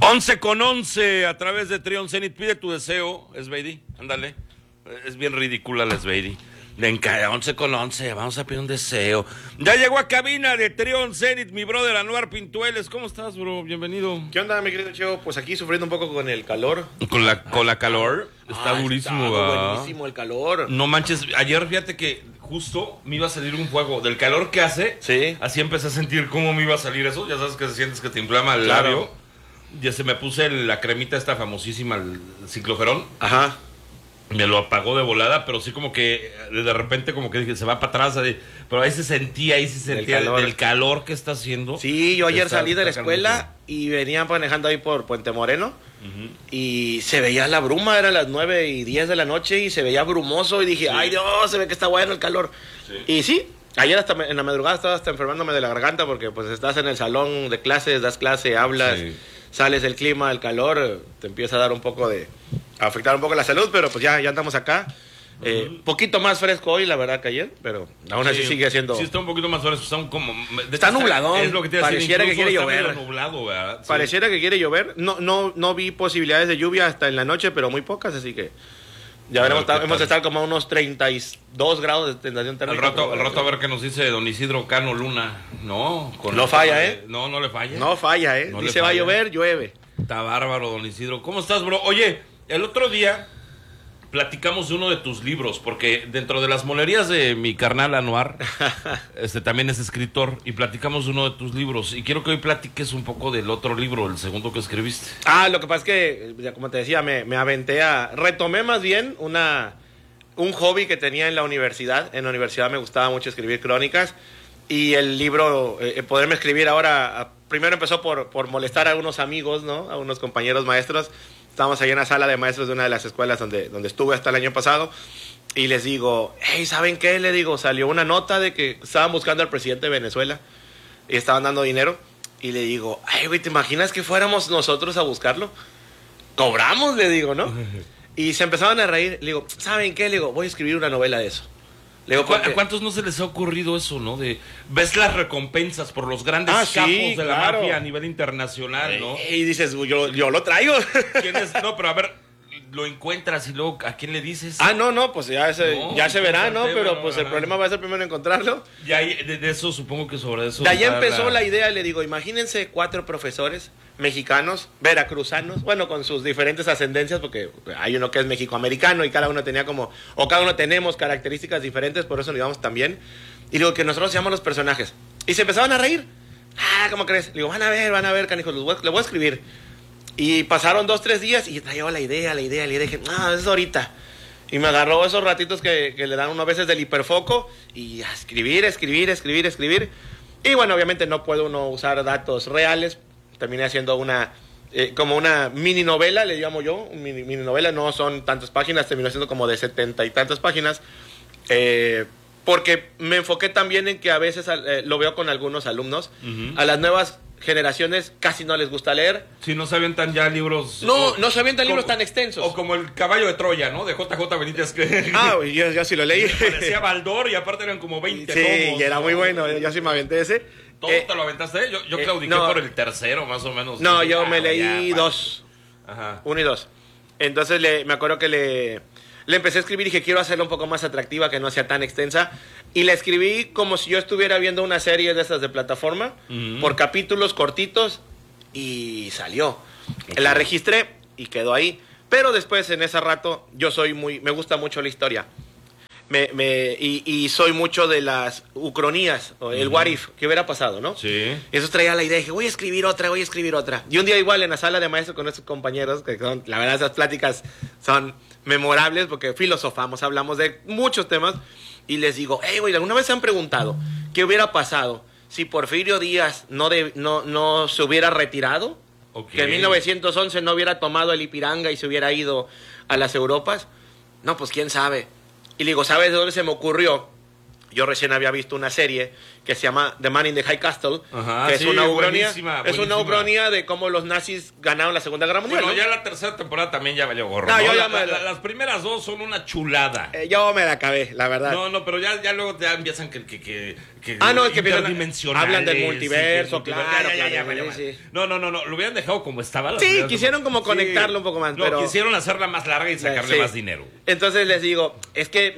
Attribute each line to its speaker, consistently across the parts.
Speaker 1: 11:11 a través de Trion Zenit. Pide tu deseo, Esbeidi. Ándale. Es bien ridícula la Esbeidi. 11:11, vamos a pedir un deseo. Ya llegó a cabina de Trion Zenit, mi brother Anuar Pintueles. ¿Cómo estás, bro? Bienvenido.
Speaker 2: ¿Qué onda, mi querido Cheo? Pues aquí sufriendo un poco con el calor.
Speaker 1: Con la calor. Está durísimo,
Speaker 2: está buenísimo el calor.
Speaker 1: No manches, ayer fíjate que justo me iba a salir un fuego. Del calor que hace,
Speaker 2: sí.
Speaker 1: Así empecé a sentir cómo me iba a salir eso. Ya sabes que sientes que te inflama el labio. Ya se me puse la cremita esta famosísima, el cicloferón.
Speaker 2: Ajá.
Speaker 1: Me lo apagó de volada, pero sí como que de repente como que dije, se va para atrás. Pero ahí se sentía del calor que está haciendo.
Speaker 2: Sí, yo ayer salí de la escuela y venía manejando ahí por Puente Moreno. Y se veía la bruma, eran las 9:10 de la noche y se veía brumoso y dije, ay Dios, se ve que está bueno el calor. Sí. Y sí, ayer hasta en la madrugada estaba hasta enfermándome de la garganta porque pues estás en el salón de clases, das clase, hablas, sales del clima, el calor, te empieza a dar un poco a afectar un poco la salud, pero pues ya andamos acá. Poquito más fresco hoy, la verdad, que ayer, pero aún así sigue siendo.
Speaker 1: Sí, está un poquito más fresco,
Speaker 2: está nubladón.
Speaker 1: Es lo que te
Speaker 2: pareciera que quiere llover.
Speaker 1: Nublado, ¿verdad? Sí.
Speaker 2: Pareciera que quiere llover. No vi posibilidades de lluvia hasta en la noche, pero muy pocas, así que ya veremos. Hemos de estar como a unos 32 grados de sensación térmica.
Speaker 1: Al rato a ver qué nos dice don Isidro Cano Luna. No
Speaker 2: falla, ¿eh?
Speaker 1: No le falla.
Speaker 2: No falla, ¿eh? Dice va a llover, llueve.
Speaker 1: Está bárbaro, don Isidro. ¿Cómo estás, bro? Oye, el otro día platicamos de uno de tus libros, porque dentro de las molerías de mi carnal Anuar, también es escritor, y platicamos de uno de tus libros, y quiero que hoy platiques un poco del otro libro, el segundo que escribiste.
Speaker 2: Lo que pasa es que, como te decía, me aventé retomé más bien un hobby que tenía en la universidad. En la universidad me gustaba mucho escribir crónicas, y el libro, poderme escribir ahora, primero empezó por molestar a unos amigos, ¿no? A unos compañeros maestros. Estábamos ahí en la sala de maestros de una de las escuelas donde estuve hasta el año pasado, y les digo, hey, ¿saben qué? Le digo, salió una nota de que estaban buscando al presidente de Venezuela y estaban dando dinero, y le digo, ay, güey, ¿te imaginas que fuéramos nosotros a buscarlo? Cobramos, le digo, ¿no? Y se empezaban a reír. Le digo, ¿saben qué? Le digo, voy a escribir una novela de eso.
Speaker 1: ¿A cuántos no se les ha ocurrido eso, no? Ves las recompensas por los grandes capos de la mafia a nivel internacional, ¿no?
Speaker 2: Y dices, yo lo traigo.
Speaker 1: No, pero a ver, lo encuentras y luego, ¿a quién le dices?
Speaker 2: No, pues ya se verá, ¿no? Pero pues el problema va a ser primero encontrarlo.
Speaker 1: Y ahí, de eso, supongo que sobre eso...
Speaker 2: De ahí empezó la idea, le digo, imagínense 4 profesores mexicanos, veracruzanos, bueno, con sus diferentes ascendencias, porque hay uno que es mexicoamericano y cada uno cada uno tenemos características diferentes, por eso lo llevamos tan bien. Y digo que nosotros llamamos los personajes. Y se empezaban a reír. ¿Cómo crees? Le digo, van a ver, canijos, le voy a escribir. Y pasaron 2-3 días y traía la idea. Dije, es ahorita. Y me agarró esos ratitos que le dan uno a veces del hiperfoco y a escribir. Y bueno, obviamente no puede uno usar datos reales. Terminé haciendo como una mini novela, le llamo yo. Mini novela, no son tantas páginas, terminó siendo como de 70 y tantas páginas. Porque me enfoqué también en que a veces lo veo con algunos alumnos. A las nuevas generaciones casi no les gusta leer.
Speaker 1: Si no se avientan ya libros...
Speaker 2: No se avientan libros tan extensos.
Speaker 1: O como El caballo de Troya, ¿no? De JJ Benítez.
Speaker 2: Yo sí lo leí.
Speaker 1: Parecía Baldor y aparte eran como 20 tomos.
Speaker 2: Sí, y era muy bueno, yo sí me aventé ese.
Speaker 1: ¿Todo te lo aventaste? Yo claudiqué por el tercero, más o menos.
Speaker 2: No, yo me leí 2.
Speaker 1: Ajá.
Speaker 2: 1 y 2. Entonces me acuerdo que le empecé a escribir y dije, quiero hacerla un poco más atractiva, que no sea tan extensa. Y la escribí como si yo estuviera viendo una serie de esas de plataforma, por capítulos cortitos, y salió. Okay. La registré y quedó ahí. Pero después, en ese rato, me gusta mucho la historia. Y soy mucho de las ucronías, el what if, ¿qué hubiera pasado, no?
Speaker 1: Sí.
Speaker 2: Eso traía la idea, dije, voy a escribir otra. Y un día igual en la sala de maestros con estos compañeros, que son, la verdad, esas pláticas son memorables porque filosofamos, hablamos de muchos temas, y les digo, hey, güey, ¿alguna vez se han preguntado qué hubiera pasado si Porfirio Díaz no se hubiera retirado?
Speaker 1: Okay.
Speaker 2: Que en 1911 no hubiera tomado el Ipiranga y se hubiera ido a las Europas. No, pues quién sabe. Y le digo, ¿sabes de dónde se me ocurrió? Yo recién había visto una serie que se llama The Man in the High Castle,
Speaker 1: Ajá,
Speaker 2: que es
Speaker 1: sí,
Speaker 2: una ucronía.
Speaker 1: buenísima,
Speaker 2: Es una
Speaker 1: buenísima.
Speaker 2: ucronía de cómo los nazis ganaron la Segunda Guerra Mundial.
Speaker 1: Bueno,
Speaker 2: ¿no?
Speaker 1: ya la tercera temporada también ya valió gorro.
Speaker 2: No,
Speaker 1: ¿no?
Speaker 2: yo ya me-
Speaker 1: Las primeras dos son una chulada.
Speaker 2: Yo me la acabé, la verdad.
Speaker 1: No, pero ya luego ya empiezan que
Speaker 2: No, es que
Speaker 1: interdimensionales,
Speaker 2: hablan del
Speaker 1: sí,
Speaker 2: multiverso,
Speaker 1: que
Speaker 2: claro,
Speaker 1: ya,
Speaker 2: claro,
Speaker 1: valió
Speaker 2: sí,
Speaker 1: madre.
Speaker 2: sí.
Speaker 1: No, lo hubieran dejado como estaba. las
Speaker 2: Sí,
Speaker 1: primeras
Speaker 2: quisieron como
Speaker 1: temporadas.
Speaker 2: conectarlo un poco más,
Speaker 1: No,
Speaker 2: pero...
Speaker 1: quisieron hacerla más larga y sacarle
Speaker 2: Sí.
Speaker 1: más dinero.
Speaker 2: Entonces les digo, es que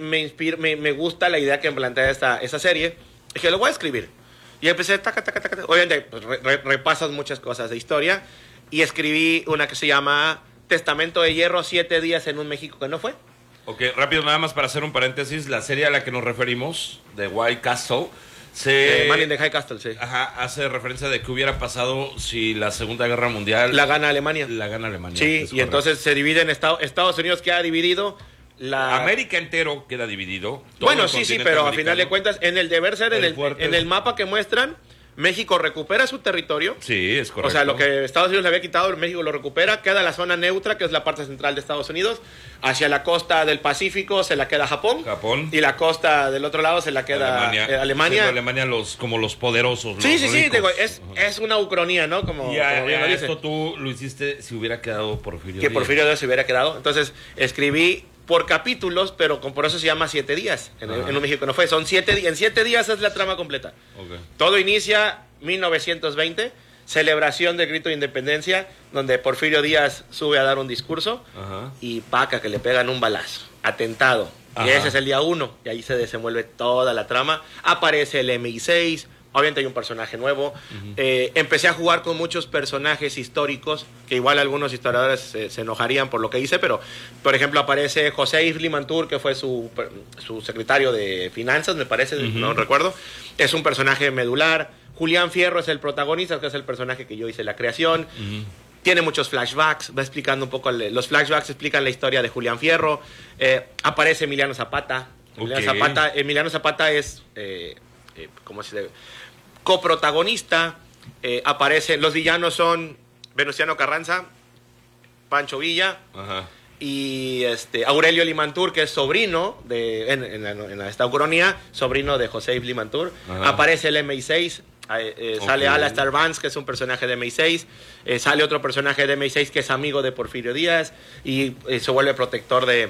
Speaker 2: me gusta la idea que plantea esa serie, es que lo voy a escribir. Y empecé, taca. Obviamente, pues, repasas muchas cosas de historia, y escribí una que se llama Testamento de Hierro, 7 días en un México que no fue.
Speaker 1: Ok, rápido, nada más para hacer un paréntesis. La serie a la que nos referimos, de White Castle, se...
Speaker 2: Man in the High Castle, sí.
Speaker 1: Ajá, hace referencia de qué hubiera pasado si la Segunda Guerra Mundial
Speaker 2: La gana Alemania.
Speaker 1: la gana Alemania.
Speaker 2: Sí,
Speaker 1: Es
Speaker 2: y
Speaker 1: correcto.
Speaker 2: entonces se divide en Estados Unidos, queda dividido.
Speaker 1: América entero queda dividido. Todo
Speaker 2: Bueno,
Speaker 1: el
Speaker 2: sí,
Speaker 1: continente
Speaker 2: pero a
Speaker 1: americano.
Speaker 2: final de cuentas, en el deber ser,
Speaker 1: El fuerte
Speaker 2: en
Speaker 1: es-
Speaker 2: el mapa que muestran, México recupera su territorio.
Speaker 1: Sí, es correcto.
Speaker 2: O sea, lo que Estados Unidos le había quitado, México lo recupera. Queda la zona neutra, que es la parte central de Estados Unidos. Hacia la costa del Pacífico se la queda Japón. Y la costa del otro lado se la queda Alemania.
Speaker 1: Alemania como los poderosos.
Speaker 2: Sí,
Speaker 1: los
Speaker 2: sí,
Speaker 1: ricos.
Speaker 2: digo, es una ucronía, ¿no? Como
Speaker 1: Y
Speaker 2: bien lo dice.
Speaker 1: esto tú lo hiciste si hubiera quedado Porfirio
Speaker 2: Que
Speaker 1: Díaz.
Speaker 2: Porfirio Díaz se hubiera quedado. Entonces, escribí por capítulos, pero por eso se llama 7 días. En un México no fue. Son 7 días. En 7 días es la trama completa.
Speaker 1: Ok.
Speaker 2: Todo inicia 1920, celebración del grito de independencia, donde Porfirio Díaz sube a dar un discurso
Speaker 1: Ajá.
Speaker 2: y paca, que le pegan un balazo. Atentado. Y
Speaker 1: Ajá.
Speaker 2: ese es el día 1. Y ahí se desenvuelve toda la trama. Aparece el MI6. Obviamente hay un personaje nuevo. Empecé a jugar con muchos personajes históricos, que igual algunos historiadores se enojarían por lo que hice, pero por ejemplo aparece José Yves Limantour, que fue su secretario de finanzas, me parece, no recuerdo. Es un personaje medular. Julián Fierro es el protagonista, que es el personaje que yo hice la creación. Tiene muchos flashbacks, va explicando un poco, los flashbacks explican la historia de Julián Fierro. Aparece Emiliano Zapata. Emiliano Zapata es, ¿cómo se dice? Coprotagonista. Aparecen, los villanos son Venustiano Carranza, Pancho Villa,
Speaker 1: Ajá.
Speaker 2: y Aurelio Limantour, que es sobrino en esta ucronía, sobrino de José Yves Limantour.
Speaker 1: Ajá.
Speaker 2: Aparece el MI6. Sale Alastair Vance, que es un personaje de MI6. Sale otro personaje de MI6 que es amigo de Porfirio Díaz y se vuelve protector de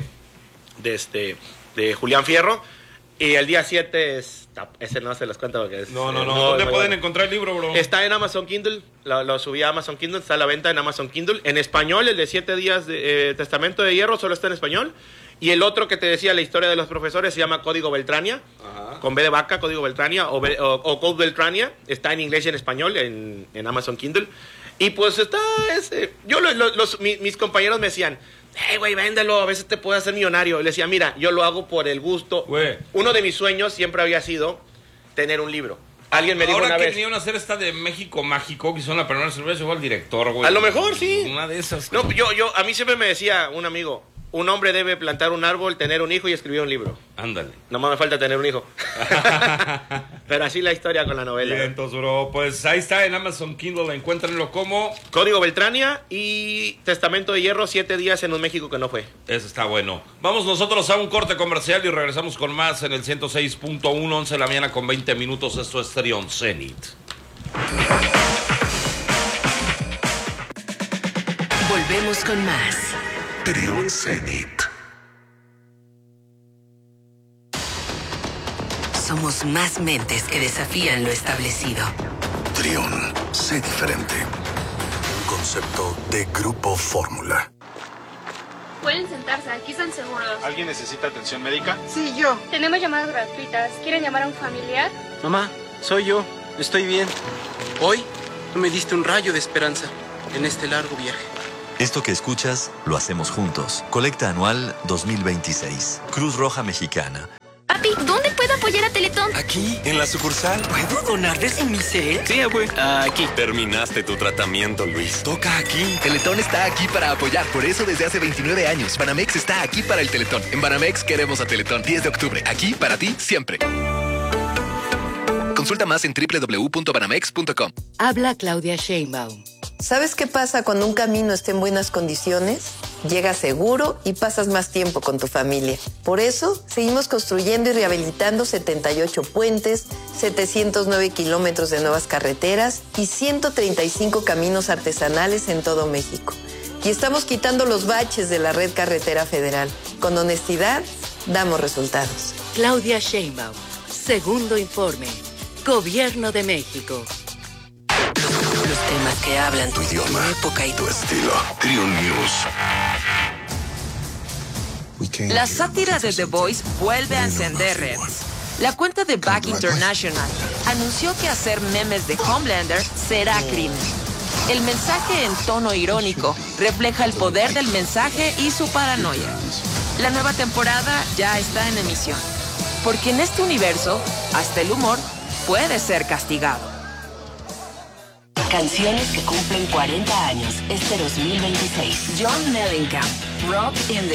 Speaker 2: Julián Fierro. Y el día 7 ese no se los cuento porque es...
Speaker 1: No. ¿Dónde
Speaker 2: muy
Speaker 1: pueden
Speaker 2: bueno.
Speaker 1: encontrar el libro, bro?
Speaker 2: Está en Amazon Kindle, lo subí a Amazon Kindle, está a la venta en Amazon Kindle. En español, el de 7 días de Testamento de Hierro solo está en español. Y el otro que te decía, la historia de los profesores, se llama Código Beltrania, con B de vaca, Código Beltrania, o Code Beltrania. Está en inglés y en español en Amazon Kindle. Y pues está mis compañeros me decían, hey, güey, véndelo, a veces te puedes hacer millonario. Y le decía, mira, yo lo hago por el gusto.
Speaker 1: Güey.
Speaker 2: Uno de mis sueños siempre había sido tener un libro. Alguien me dijo
Speaker 1: Ahora
Speaker 2: una
Speaker 1: que
Speaker 2: vez...
Speaker 1: vinieron a hacer esta de México Mágico, que son la primera cerveza, igual el director, güey.
Speaker 2: A lo mejor, sí.
Speaker 1: Una de esas.
Speaker 2: No, a mí siempre me decía un amigo, un hombre debe plantar un árbol, tener un hijo y escribir un libro.
Speaker 1: Ándale.
Speaker 2: Nomás me falta tener un hijo. Pero así la historia con la novela.
Speaker 1: Bien, entonces, bro, pues ahí está en Amazon Kindle, encuéntrenlo como...
Speaker 2: Código Beltrania y Testamento de Hierro, 7 días en un México que no fue.
Speaker 1: Eso está bueno. Vamos nosotros a un corte comercial y regresamos con más en el 106.1, 11 de la mañana con 20 minutos. Esto es Trion Zenit.
Speaker 3: Volvemos con más.
Speaker 4: Trion Zenit.
Speaker 3: Somos más mentes que desafían lo establecido.
Speaker 4: Trion, sé diferente. Un concepto de Grupo Fórmula.
Speaker 5: Pueden sentarse, aquí están seguros.
Speaker 6: ¿Alguien necesita atención médica?
Speaker 7: Sí, yo.
Speaker 5: Tenemos llamadas gratuitas. ¿Quieren llamar a un familiar?
Speaker 7: Mamá, soy yo. Estoy bien. Hoy tú me diste un rayo de esperanza en este largo viaje.
Speaker 8: Esto que escuchas, lo hacemos juntos. Colecta anual 2026. Cruz Roja Mexicana.
Speaker 5: Papi, ¿dónde puedo apoyar a Teletón?
Speaker 9: Aquí, en la sucursal.
Speaker 7: ¿Puedo donar desde mi cel?
Speaker 9: Sí, abue.
Speaker 7: Aquí.
Speaker 9: Terminaste tu tratamiento, Luis. Toca aquí.
Speaker 10: Teletón está aquí para apoyar, por eso desde hace 29 años. Banamex está aquí para el Teletón. En Banamex queremos a Teletón. 10 de octubre, aquí para ti siempre. Consulta más en www.banamex.com.
Speaker 3: Habla Claudia Sheinbaum.
Speaker 11: ¿Sabes qué pasa cuando un camino está en buenas condiciones? Llegas seguro y pasas más tiempo con tu familia. Por eso, seguimos construyendo y rehabilitando 78 puentes, 709 kilómetros de nuevas carreteras y 135 caminos artesanales en todo México. Y estamos quitando los baches de la red carretera federal. Con honestidad, damos resultados.
Speaker 3: Claudia Sheinbaum, segundo informe. Gobierno de México. Los temas que hablan
Speaker 4: Tu idioma,
Speaker 3: tu época y
Speaker 4: tu estilo. Triun News.
Speaker 12: La sátira de The Voice vuelve a encender redes. La cuenta de Back International anunció que hacer memes de Homelander será crimen. El mensaje en tono irónico refleja el poder del mensaje y su paranoia. La nueva temporada ya está en emisión, porque en este universo, hasta el humor puede ser castigado.
Speaker 3: Canciones que cumplen 40 años este 2026. John Mellencamp, Rock in the